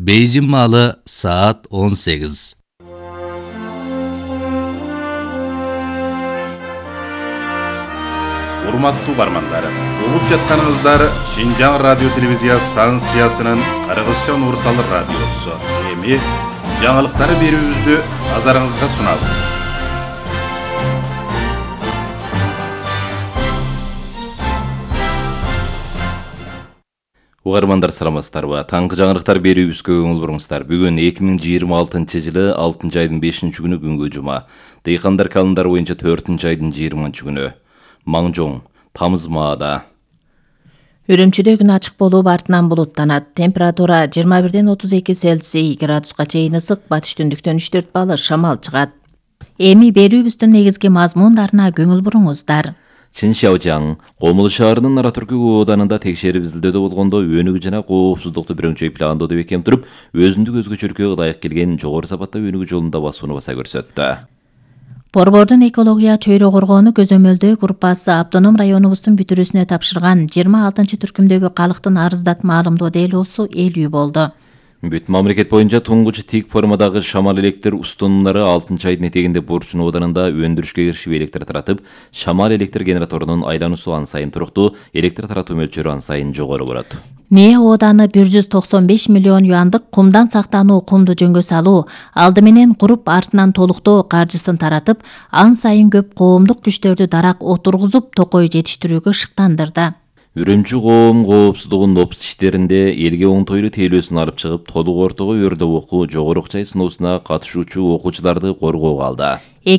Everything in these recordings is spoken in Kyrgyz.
Бейжің малы saat 18. Урматтуу бармандар, угуп жатканыңыздар Шинжаң радио телевизия станциясынын Кыргызча Нурсал радиосу. Эми жаңылыктары берүүбүздү назарыңызга сунабыз. Угармандар саламатсыздарбы? Таңкы жаңылыктар берүүбүзгө көңүл буруңуздар. Бүгүн 2026-жылы 6-айдын 5-күнү күнгө жума. Дыйкандар календары боюнча 4-айдын 20-күнү. Маңжоң, тамыз маада. Үрүмчүдө күн ачык болуп артынан булуттанат. Температура 21-ден 32 Цельсий градуска чейин ысык, батыш түндүктөн 3-4 балл шамал чыгат. Эми берүүбүздүн негизги мазмундарына көңүл буруңуздар. Чиншаожаң, Комул шаарынын Ара-Түркү ооданында текшерип изилдөөдө болгондо өнүгүү жана коопсуздукту бирөңчөй пландоодо бекем туруп, өзүндүк өзгөчөлүккө ылайык келген жогору сапатта өнүгүү жолунда басууну баса көрсөттү. Борбордун экология чөйрө коргоону көзөмөлдөө группасы автоном районубуздун бүтүрүүсүнө тапшырган 26-түркүмдөгү калктын арыздатма алымдоо делоосу эл үй болду. Бүт мамлекет боюнча туңгуч тик формадагы шамал электр устунумдары 6-айдын этегинде Бурчун ооданында өндүрүшкө киришип электр таратып, шамал электр генераторунун айлануусу ан сайын туруктуу, электр таратуу мөлчөрү ан сайын жогору болот. Нээ ооданы 195 миллион юандык кумдан сактануу кумду жөнгө салуу, алды менен куруп артынан толуктоо каржысын таратып, ан сайын көп коомдук күчтөрдү дарак отургузуп, токой жетиштирүүгө шыктандырды. Үрүмчү коом коопсуздугунун опус иштеринде элге оңтойлуу тейлөөсүн алып чыгып, толук ортого өрдөп окуу жогору окчай сыноосуна катышуучу окуучуларды коргоого алды.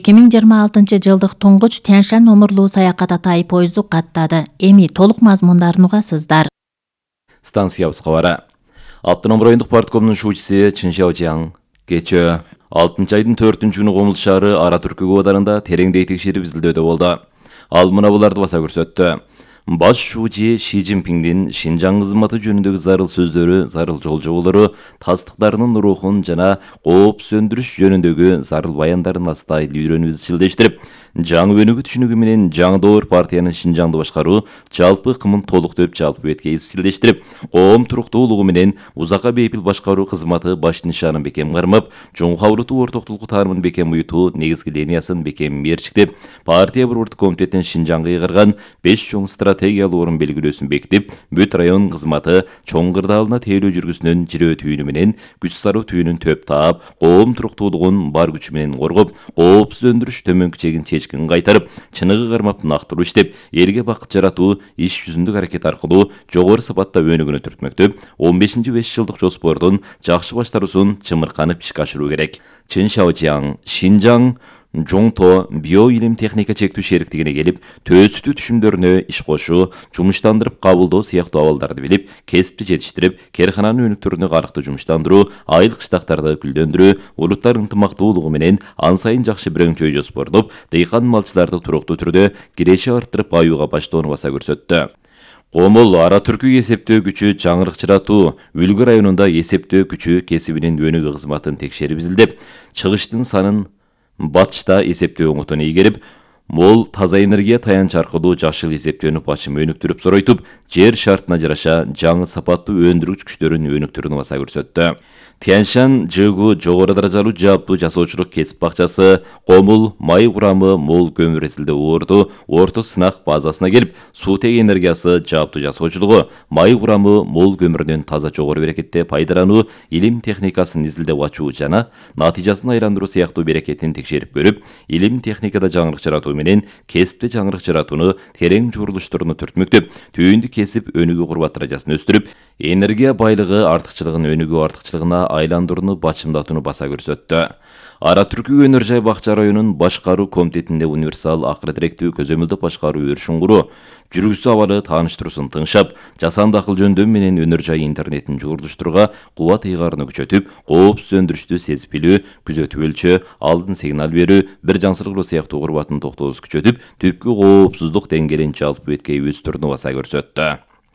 2026-жылдык туңгуч Тянь-Шань номурлуу саякат атайы поезду каттады. Эми толук мазмундарын угасыздар. Станциябыз кабары. Автоном райондук парткомдун шуучусу Чиншаожаң кечээ 6-айдын 4-күнү Комул шаары Ара-Түркү ооданында тереңдей текшерип изилдөөдө болду. Ал мына буларды баса көрсөттү. Баш шуучу Ши Цзиньпиңдин Шинжаң кызматы жөнүндөгү зарыл сөздөрү, зарыл жолжоболору, тастыктарынын рухун жана кооп сөндүрүш жөнүндөгү зарыл баяндарын астайыл үйрөнүп изчилдештирип, жаңы өнүгүү түшүнүгү менен жаңы доор партиянын Шинжаңды башкаруу жалпы кымын толуктоп жалпы бетке изчилдештирип, коом туруктуулугу менен узакка бейпил башкаруу кызматы баш нишанын бекем кармап, чоң кабылтуу ортоктулук таанымын бекем уютуу негизги линиясын бекем мерчиктеп, партия борбордук комитеттин Шинжаңга ыйгарган 5 чоң стратегиялуу орун белгилөөсүн бекитип, бүт район кызматы чоң кырдаалына тейлөө жүргүсүнөн жирөө түйүнү менен күч саруу түйүнүн төп таап, коом туруктуулугун бар күчү менен коргоп, коопсуз өндүрүш төмөнкү чегин чечкин кайтарып, чыныгы кармап нактыруу иштеп, элге бакыт жаратуу иш жүзүндүк аракет аркылуу жогору сапатта өнүгүүнү түртмөктөп, 15-5 жылдык жоспордун жакшы баштаруусун чымырканып ишке ашыруу керек. Чиншаожаң, Шинжаң Жоңто биоилим техника чектүү шериктигине келип, төөсүтүү түшүмдөрүнө иш кошуу, жумуштандырып кабылдоо сыяктуу абалдарды билип, кесипти жетиштирип, керкананын өнүктөрүнө карыкты жумуштандыруу, айыл кыштактарды гүлдөндүрүү, улуттар ынтымактуулугу менен ан сайын жакшы бирөңчөй жоспордоп, дыйкан малчыларды туруктуу түрдө киреши арттырып аюуга баштоону баса көрсөттү. Комул Ара-Түркү эсептөө күчү жаңырыкчыратуу, Үлгү районунда эсептөө күчү кесибинин өнүгүү кызматын текшерип изилдеп, чыгыштын санын батышта эсептөө оңотун ийгерип, мол таза энергия таянч аркылуу жашыл эсептөөнү башым өнүктүрүп соройтуп, жер шартына жараша жаңы сапаттуу өндүргүч күчтөрүн өнүктүрүүнү баса көрсөттү. Тянь-Шань ЖГУ жогору даражалуу жааптуу жасоочулук кесип бакчасы Комул май курамы мол көмүр эсилде оорду орто сынак базасына келип, суутек энергиясы жааптуу жасоочулугу, май курамы мол көмүрүнөн таза жогору берекетте пайдалануу, илим техникасын изилдеп ачуу жана натыйжасын айландыруу сыяктуу берекетин текшерип көрүп, илим техникада жаңырык жаратуу менен кесипте жаңырык жаратууну терең журулуштууруну түртмөктөп, түйүндү кесип өнүгүү курбат даражасын өстүрүп, энергия байлыгы артыкчылыгын өнүгүү артыкчылыгына айландырууну бачымдатууну баса көрсөттү. Ара-Түркү өнөр жай бакча районунун башкаруу комитетинде универсал акыр тиректүү көзөмөлдөп башкаруу өрүшүн куруу, жүргүзүү абалы тааныштыруусын тыңшап, жасанды акыл жөндөм менен өнөр жай интернетин жуурдуштурууга кубат ыйгарын күчөтүп, коопсуз өндүрүштү сезип билүү, күзөтүп өлчөө, алдын сигнал берүү, бир жансыргылуу сыяктуу курбатын токтоосу күчөтүп, түпкү коопсуздук деңгээлин жалпы бетке өстүрүүнү баса көрсөттү.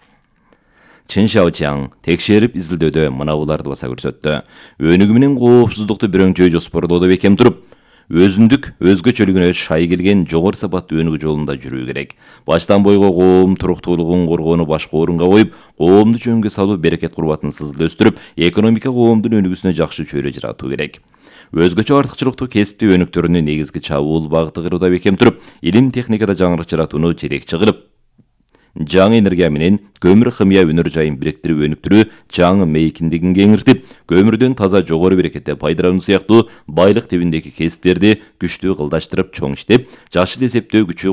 Чиншаожаң текшерип изилдөөдө мына буларды баса көрсөттү. Өнүгүү менен коопсуздукту бирөңчөй жоспордоодо бекем туруп, өзүндүк өзгөчөлүгүнө шай келген жогору сапаттуу өнүгүү жолунда жүрүү керек. Баштан бойго коом туруктуулугун коргоону башкы орунга коюп, коомду жөнгө салуу берекет курбатын сызыл өстүрүп, экономика коомдун өнүгүүсүнө жакшы чөйрө жаратуу керек. Өзгөчө артыкчылыктуу кесиптик өнүктөрүнүн негизги чабуул багыты кыруууда бекем туруп, илим техникада жаңырык жаратууну жетекчи кылып, жаңы энергия менен көмүр химия өнөр жайын бириктирип өнүктүрүү, жаңы мейкиндигин кеңиртип, көмүрдөн таза жогору берекетте пайдалануу сыяктуу байлык тебиндеги кесиптерди күчтүү кылдаштырып чоң иштеп, жашыл эсептөө күчү